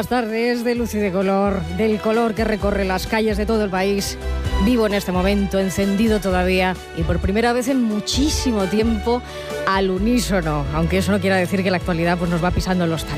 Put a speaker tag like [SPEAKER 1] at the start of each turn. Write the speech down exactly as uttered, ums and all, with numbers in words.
[SPEAKER 1] las tardes de luz y de color, del color que recorre las calles de todo el país. Vivo en este momento, encendido todavía y por primera vez en muchísimo tiempo al unísono, aunque eso no quiera decir que la actualidad pues, nos va pisando los talones.